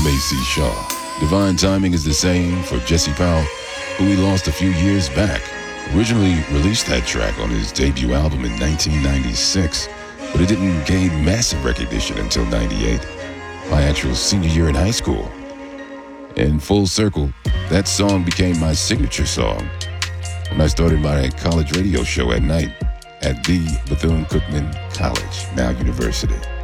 I'm AC Shaw. Divine Timing is the same for Jesse Powell, who we lost a few years back. Originally released that track on his debut album in 1996, but it didn't gain massive recognition until 98, my actual senior year in high school. In full circle, that song became my signature song when I started my college radio show at night at the Bethune-Cookman College, now University.